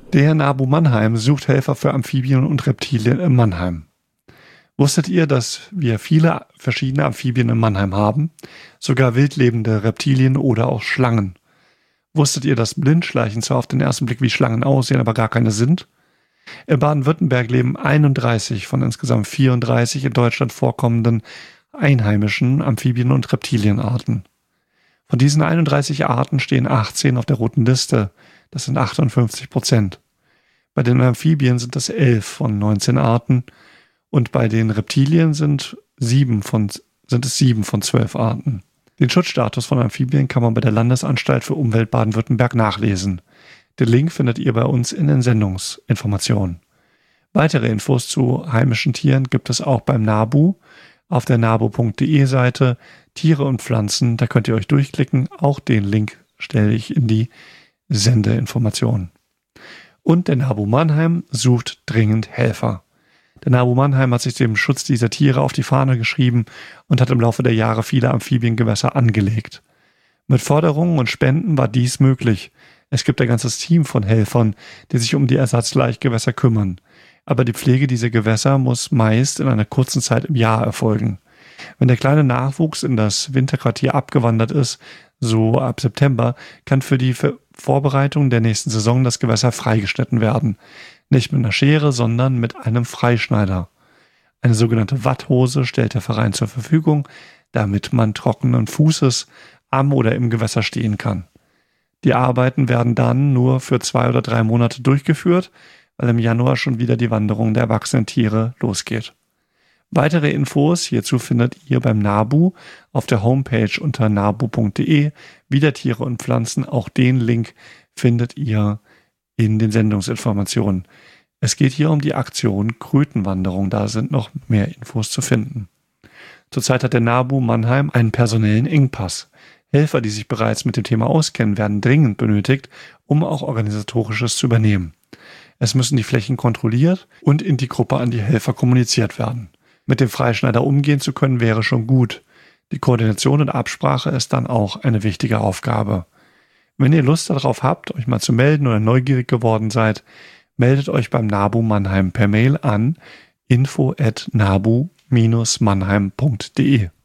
Der NABU Mannheim sucht Helfer für Amphibien und Reptilien in Mannheim. Wusstet ihr, dass wir viele verschiedene Amphibien in Mannheim haben? Sogar wildlebende Reptilien oder auch Schlangen. Wusstet ihr, dass Blindschleichen zwar auf den ersten Blick wie Schlangen aussehen, aber gar keine sind? In Baden-Württemberg leben 31 von insgesamt 34 in Deutschland vorkommenden einheimischen Amphibien- und Reptilienarten. Von diesen 31 Arten stehen 18 auf der roten Liste. Das sind 58%. Bei den Amphibien sind es 11 von 19 Arten und bei den Reptilien sind es 7 von 12 Arten. Den Schutzstatus von Amphibien kann man bei der Landesanstalt für Umwelt Baden-Württemberg nachlesen. Den Link findet ihr bei uns in den Sendungsinformationen. Weitere Infos zu heimischen Tieren gibt es auch beim NABU auf der nabu.de Seite Tiere und Pflanzen. Da könnt ihr euch durchklicken. Auch den Link stelle ich in die Sendeinformationen. Und der NABU Mannheim sucht dringend Helfer. Der NABU Mannheim hat sich dem Schutz dieser Tiere auf die Fahne geschrieben und hat im Laufe der Jahre viele Amphibiengewässer angelegt. Mit Forderungen und Spenden war dies möglich. Es gibt ein ganzes Team von Helfern, die sich um die Ersatzlaichgewässer kümmern. Aber die Pflege dieser Gewässer muss meist in einer kurzen Zeit im Jahr erfolgen. Wenn der kleine Nachwuchs in das Winterquartier abgewandert ist, so ab September, kann für die Vorbereitung der nächsten Saison das Gewässer freigeschnitten werden. Nicht mit einer Schere, sondern mit einem Freischneider. Eine sogenannte Watthose stellt der Verein zur Verfügung, damit man trockenen Fußes am oder im Gewässer stehen kann. Die Arbeiten werden dann nur für 2 oder 3 Monate durchgeführt, weil im Januar schon wieder die Wanderung der erwachsenen Tiere losgeht. Weitere Infos hierzu findet ihr beim NABU auf der Homepage unter nabu.de, wieder Tiere und Pflanzen. Auch den Link findet ihr in den Sendungsinformationen. Es geht hier um die Aktion Krötenwanderung, da sind noch mehr Infos zu finden. Zurzeit hat der NABU Mannheim einen personellen Engpass. Helfer, die sich bereits mit dem Thema auskennen, werden dringend benötigt, um auch Organisatorisches zu übernehmen. Es müssen die Flächen kontrolliert und in die Gruppe an die Helfer kommuniziert werden. Mit dem Freischneider umgehen zu können, wäre schon gut. Die Koordination und Absprache ist dann auch eine wichtige Aufgabe. Wenn ihr Lust darauf habt, euch mal zu melden oder neugierig geworden seid, meldet euch beim NABU Mannheim per Mail an info@nabu-mannheim.de.